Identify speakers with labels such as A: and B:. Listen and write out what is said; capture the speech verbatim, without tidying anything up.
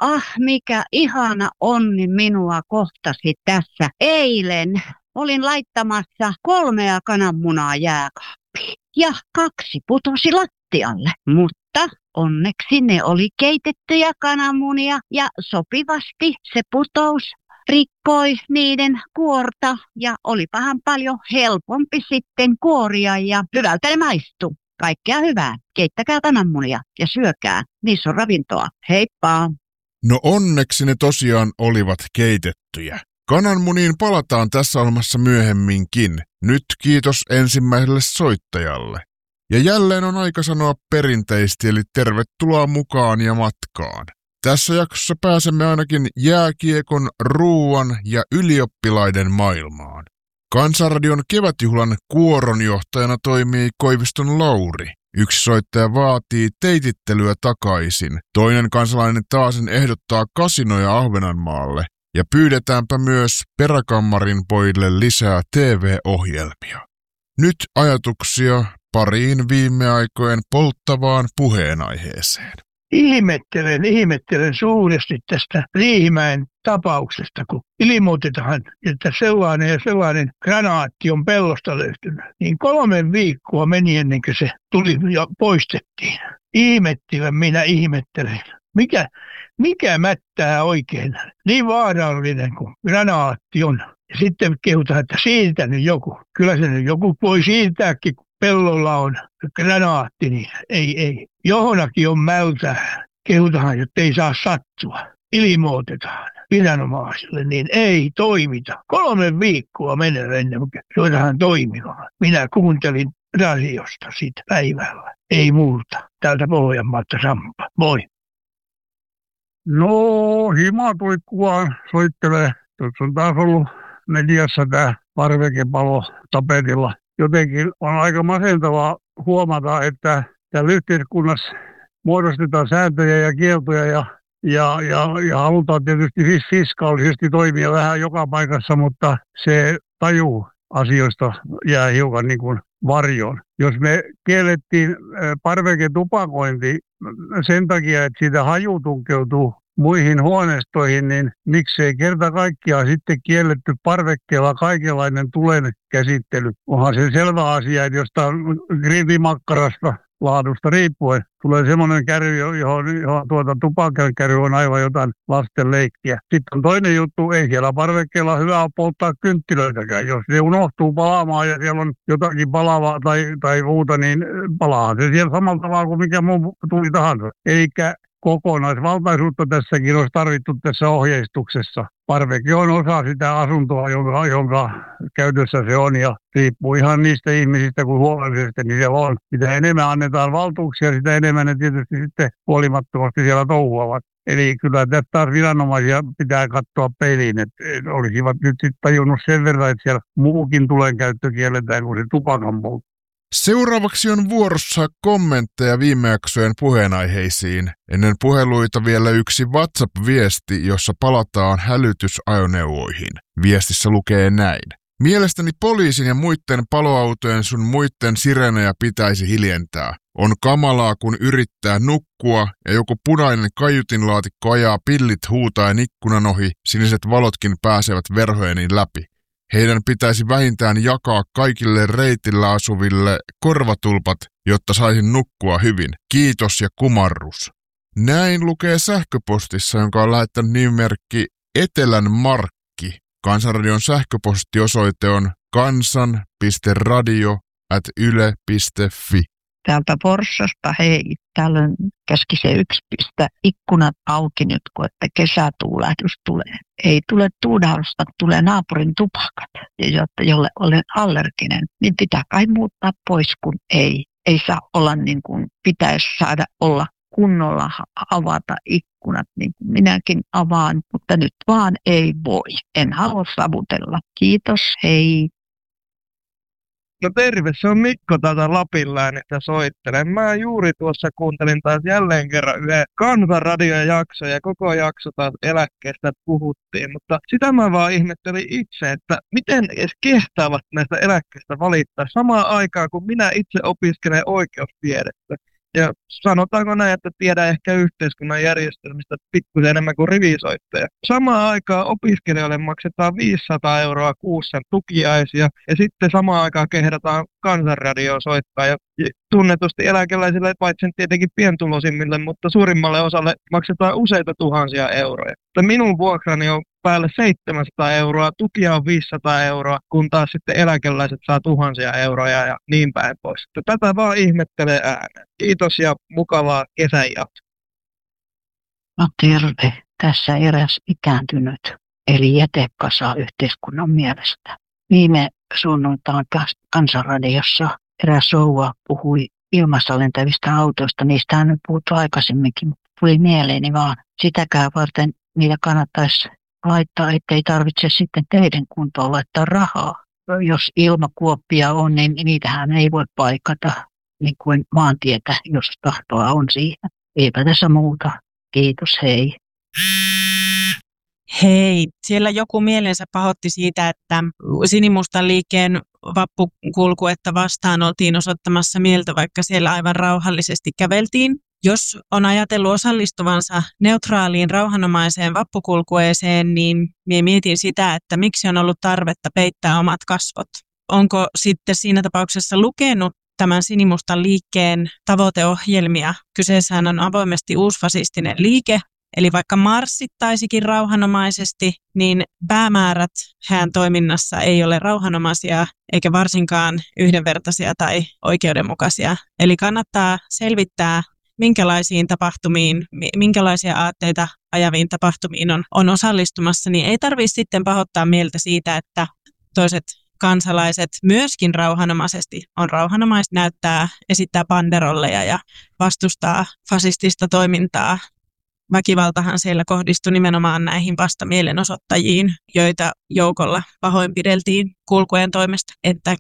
A: ah mikä ihana onni minua kohtasi tässä eilen. Olin laittamassa kolmea kananmunaa jääkaappiin ja kaksi putosi lattialle, mutta onneksi ne oli keitettyjä kananmunia ja sopivasti se putous rikkoi niiden kuorta ja olipahan paljon helpompi sitten kuoria ja hyvältä ne maistuu. Kaikkea hyvää. Keittäkää kananmunia ja syökää. Niissä on ravintoa. Heippa!
B: No onneksi ne tosiaan olivat keitettyjä. Kananmuniin palataan tässä ohjelmassa myöhemminkin. Nyt kiitos ensimmäiselle soittajalle. Ja jälleen on aika sanoa perinteisesti, eli tervetuloa mukaan ja matkaan. Tässä jaksossa pääsemme ainakin jääkiekon, ruuan ja ylioppilaiden maailmaan. Kansanradion kevätjuhlan kuoronjohtajana toimii Koiviston Lauri. Yksi soittaja vaatii teitittelyä takaisin. Toinen kansalainen taasen ehdottaa kasinoja Ahvenanmaalle. Ja pyydetäänpä myös Peräkammarin pojille lisää T V-ohjelmia. Nyt ajatuksia pariin viime aikojen polttavaan puheenaiheeseen.
C: Ihmettelen, ihmettelen suuresti tästä Riihimäen tapauksesta, kun ilmoitetaan, että sellainen ja sellainen granaatti on pellosta löytynyt. Niin kolme viikkoa meni ennen kuin se tuli ja poistettiin. Ihmettelen, minä ihmettelen. Mikä, mikä mättää oikein? Niin vaarallinen kuin granaatti on. Ja sitten kehutaan, että siirtä nyt joku. Kyllä se nyt joku voi siirtääkin, kun pellolla on granaatti, niin ei, ei. Johonakin on mältää. Kehutaan, että ei saa sattua. Ilmoitetaan viranomaisille, niin ei toimita. Kolme viikkoa menee ennen kuin ruvetaan toimimaan. Minä kuuntelin radiosta siitä päivällä. Ei muuta. Täältä Pohjanmaalta Sampa. Moi.
D: No, hima tuikkuvaan soittelee. Tuossa on taas ollut mediassa tämä parvekepalo tapetilla. Jotenkin on aika masentavaa huomata, että täällä yhteiskunnassa muodostetaan sääntöjä ja kieltoja ja, ja, ja, ja halutaan tietysti siis fiskaalisesti toimia vähän joka paikassa, mutta se taju asioista jää hiukan niin kuin varjoon. Jos me kiellettiin parveketupakointi sen takia, että siitä haju tunkeutuu muihin huoneistoihin, niin miksei kerta kaikkiaan sitten kielletty parvekkeella kaikenlainen tulen käsittely. Onhan se selvä asia, että jostain grillimakkarasta laadusta riippuen tulee semmoinen kärry, johon, johon tuota tupakan kärry on aivan jotain lasten leikkiä. Sitten on toinen juttu, ei siellä parvekkeella hyvä ole polttaa kynttilöitäkään. Jos se unohtuu palaamaan ja siellä on jotakin palavaa tai, tai muuta, niin palaa se siellä samalla tavalla kuin mikä muu tuli tahansa. Elikkä kokonaisvaltaisuutta tässäkin olisi tarvittu tässä ohjeistuksessa. Parveke on osa sitä asuntoa, jonka, jonka käytössä se on ja riippuu ihan niistä ihmisistä kuin huolellisesti, niin se on. Mitä enemmän annetaan valtuuksia, sitä enemmän ne tietysti sitten huolimattomasti siellä touhuavat. Eli kyllä tästä taas viranomaisia pitää katsoa peiliin, että olisivat nyt sitten tajunnut sen verran, että siellä muukin tulenkäyttö kielletään kuin se tupakan poltto.
B: Seuraavaksi on vuorossa kommentteja viime jaksojen puheenaiheisiin. Ennen puheluita vielä yksi WhatsApp-viesti, jossa palataan hälytysajoneuvoihin. Viestissä lukee näin. Mielestäni poliisin ja muiden paloautojen sun muiden sirenejä pitäisi hiljentää. On kamalaa, kun yrittää nukkua ja joku punainen kaiutinlaatikko ajaa pillit huutaen ikkunan ohi, siniset valotkin pääsevät verhojeni läpi. Heidän pitäisi vähintään jakaa kaikille reitillä asuville korvatulpat, jotta saisin nukkua hyvin. Kiitos ja kumarrus. Näin lukee sähköpostissa, jonka on lähettänyt nimimerkki Etelän Markki. Kansanradion sähköpostiosoite on kansan piste radio ät yle piste fi.
A: Täältä Forssasta, hei, täällä on Käskisen yksi pistä ikkunat auki nyt, kun että kesätuulähdys tulee. Ei tule tuudausta, tulee naapurin tupakat, jolle olen allerginen, niin pitää kai muuttaa pois, kun ei. Ei saa olla niin kuin pitäisi saada olla kunnolla avata ikkunat, niin kuin minäkin avaan, mutta nyt vaan ei voi. En halua savutella. Kiitos, hei.
E: No terve, se on Mikko täältä Lapinläänestä soittelen. Mä juuri tuossa kuuntelin taas jälleen kerran yhden Kansanradion jakson ja koko jakso taas eläkkeestä puhuttiin. Mutta sitä mä vaan ihmettelin itse, että miten edes kehtaavat näistä eläkkeistä valittaa samaan aikaan, kun minä itse opiskelen oikeustiedettä. Ja sanotaanko näin, että tiedän ehkä yhteiskunnan järjestelmistä pikkusen enemmän kuin rivisoittaja. Samaan aikaan opiskelijoille maksetaan viisisataa euroa kuussa tukiaisia ja sitten samaan aikaan kehdataan Kansanradioon soittaa. Ja tunnetusti eläkeläisille, paitsi tietenkin pientuloisimmille, mutta suurimmalle osalle maksetaan useita tuhansia euroja. Mutta minun vuokrani on päälle seitsemänsataa euroa, tukia on viisisataa euroa, kun taas sitten eläkeläiset saa tuhansia euroja ja niin päin pois. Tätä vaan ihmettelee ääneen. Kiitos ja mukavaa kesän jatkoa.
A: No terve. Tässä eräs ikääntynyt, eli jätekasa yhteiskunnan mielestä. Viime sunnuntain Kansanradiossa eräs rouva puhui ilmassa lentävistä autoista. Niistä on nyt puhuttu aikaisemminkin, mutta tuli mieleeni vaan. Sitäkään varten niitä kannattaisi laittaa, ettei tarvitse sitten teidän kuntoon laittaa rahaa. Jos ilmakuoppia on, niin niitähän ei voi paikata, niin kuin maantietä, jos tahtoa on siihen. Eipä tässä muuta. Kiitos, hei.
F: Hei, siellä joku mielensä pahoitti siitä, että Sinimustan liikkeen vappukulkuetta vastaan oltiin osoittamassa mieltä, vaikka siellä aivan rauhallisesti käveltiin. Jos on ajatellut osallistuvansa neutraaliin rauhanomaiseen vappukulkueeseen, niin minä mietin sitä, että miksi on ollut tarvetta peittää omat kasvot. Onko sitten siinä tapauksessa lukenut tämän Sinimustan liikkeen tavoiteohjelmia? Kyseessähän on avoimesti uusfasistinen liike, eli vaikka marssittaisikin rauhanomaisesti, niin päämäärät hän toiminnassa ei ole rauhanomaisia eikä varsinkaan yhdenvertaisia tai oikeudenmukaisia. Eli kannattaa selvittää, minkälaisiin tapahtumiin, minkälaisia aatteita ajaviin tapahtumiin on, on osallistumassa, niin ei tarvitse sitten pahoittaa mieltä siitä, että toiset kansalaiset myöskin rauhanomaisesti on rauhanomaista, näyttää, esittää banderolleja ja vastustaa fasistista toimintaa. Väkivaltahan siellä kohdistui nimenomaan näihin vastamielenosoittajiin, joita joukolla pahoinpideltiin kulkueen toimesta. Että